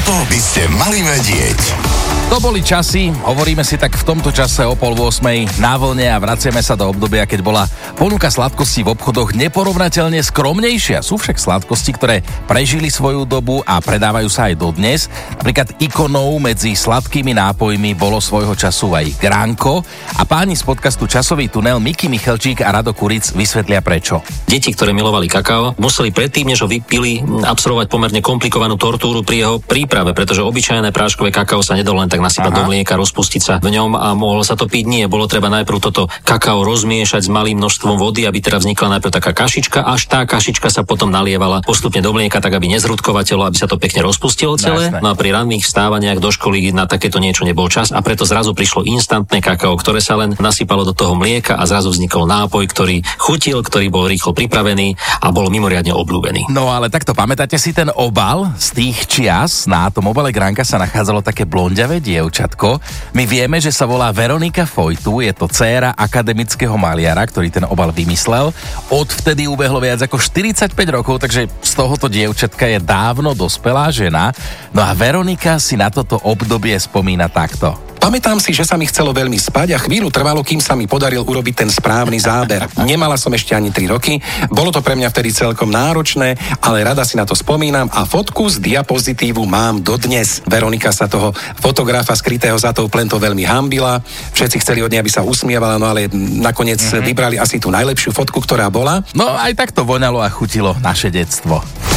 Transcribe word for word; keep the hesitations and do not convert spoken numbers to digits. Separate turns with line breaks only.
Toto by ste mali vedieť.
To boli časy, hovoríme si tak v tomto čase o pol ôsmej na vlne a vraciame sa do obdobia, keď bola ponuka sladkostí v obchodoch neporovnateľne skromnejšia. Sú však sladkosti, ktoré prežili svoju dobu a predávajú sa aj dodnes. Napríklad ikonou medzi sladkými nápojmi bolo svojho času aj Granko a páni z podcastu Časový tunel Miky Michalčík a Rado Kuric vysvetlia prečo.
Deti, ktoré milovali kakao, museli predtým, než ho vypili, absolvovať pomerne komplikovanú tortúru pri jeho príprave, pretože obyčajné práškové kakao sa nedalo len tak nasypať do mlieka, rozpustiť sa v ňom a mohlo sa to piť. Nie, bolo treba najprv toto kakao rozmiešať s malým množstvom vody, aby teda vznikla najprv taká kašička, až tá kašička sa potom nalievala postupne do mlieka, tak aby nezrudkovateľo, aby sa to pekne rozpustilo celé. No a pri ranných vstávaniach do školy na takéto niečo nebol čas a preto zrazu prišlo instantné kakao, ktoré sa len nasypalo do toho mlieka a zrazu vznikol nápoj, ktorý chutil, ktorý bol rýchlo pripravený a bol mimoriadne obľúbený.
No ale takto pamätáte si ten obal z tých čias? Na tom obale Granka sa nachádzalo také blondiavé dievčatko. My vieme, že sa volá Veronika Fojtu, je to dcéra akademického maliara, ktorý ten obal vymyslel. Odvtedy ubehlo viac ako štyridsaťpäť rokov, takže z tohoto dievčatka je dávno dospelá žena. No a Veronika si na toto obdobie spomína takto.
Pamätám si, že sa mi chcelo veľmi spať a chvíľu trvalo, kým sa mi podaril urobiť ten správny záber. Nemala som ešte ani tri roky, bolo to pre mňa vtedy celkom náročné, ale rada si na to spomínam a fotku z diapozitívu mám dodnes. Veronika sa toho fotografa skrytého za tou plentou veľmi hambila, všetci chceli od nej, aby sa usmievala, no ale nakoniec mm-hmm. vybrali asi tú najlepšiu fotku, ktorá bola.
No aj tak to voňalo a chutilo naše detstvo.